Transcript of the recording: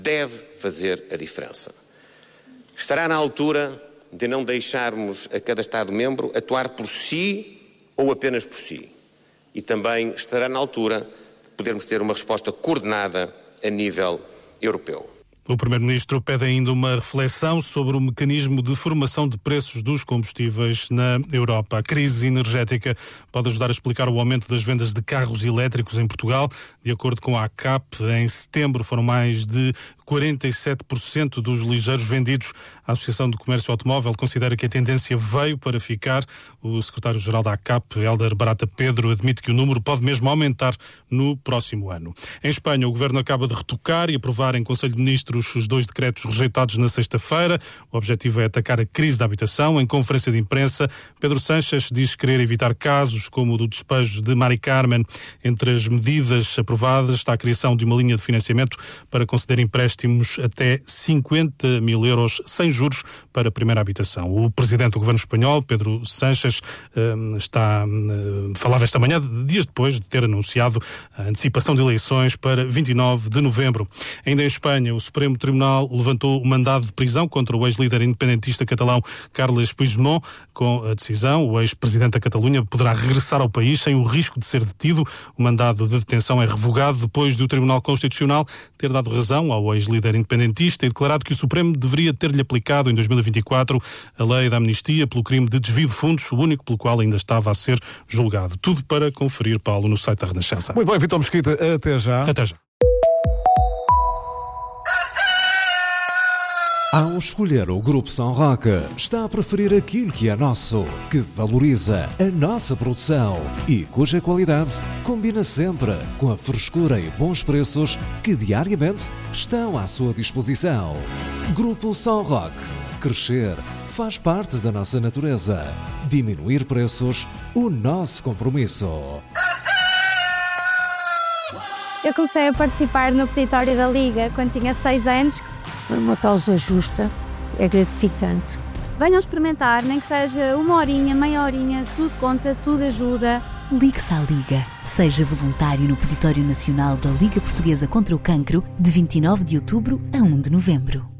deve fazer a diferença. Estará na altura de não deixarmos a cada Estado-membro atuar por si ou apenas por si. E também estará na altura de podermos ter uma resposta coordenada a nível europeu. O Primeiro-Ministro pede ainda uma reflexão sobre o mecanismo de formação de preços dos combustíveis na Europa. A crise energética pode ajudar a explicar o aumento das vendas de carros elétricos em Portugal. De acordo com a ACAP, em setembro foram mais de 47% dos ligeiros vendidos. A Associação do Comércio Automóvel considera que a tendência veio para ficar. O secretário-geral da ACAP, Hélder Barata Pedro, admite que o número pode mesmo aumentar no próximo ano. Em Espanha, o Governo acaba de retocar e aprovar em Conselho de Ministros os 2 decretos rejeitados na sexta-feira. O objetivo é atacar a crise da habitação. Em conferência de imprensa, Pedro Sánchez diz querer evitar casos como o do despejo de Mari Carmen. Entre as medidas aprovadas está a criação de uma linha de financiamento para conceder empréstimos até 50 mil euros sem juros para a primeira habitação. O presidente do Governo espanhol, Pedro Sánchez, falava esta manhã, dias depois de ter anunciado a antecipação de eleições para 29 de novembro. Ainda em Espanha, o Supremo Tribunal levantou o mandado de prisão contra o ex-líder independentista catalão Carles Puigdemont. Com a decisão, o ex-presidente da Catalunha poderá regressar ao país sem o risco de ser detido. O mandado de detenção é revogado depois do Tribunal Constitucional ter dado razão ao ex-líder independentista e declarado que o Supremo deveria ter-lhe aplicado em 2024 a lei da amnistia pelo crime de desvio de fundos, o único pelo qual ainda estava a ser julgado. Tudo para conferir, Paulo, no site da Renascença. Muito bem, Vítor Mesquita, até já. Até já. Ao escolher o Grupo São Roque, está a preferir aquilo que é nosso, que valoriza a nossa produção e cuja qualidade combina sempre com a frescura e bons preços que diariamente estão à sua disposição. Grupo São Roque. Crescer faz parte da nossa natureza. Diminuir preços, o nosso compromisso. Eu comecei a participar no peditório da Liga quando tinha 6 anos. É uma causa justa, é gratificante. Venham experimentar, nem que seja uma horinha, meia horinha, tudo conta, tudo ajuda. Ligue-se à Liga. Seja voluntário no Peditório Nacional da Liga Portuguesa contra o Cancro, de 29 de outubro a 1 de novembro.